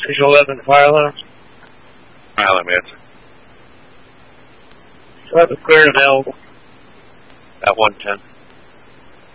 Station 11, fire alarm. Fire alarm answer. 11 clear and available. At 110.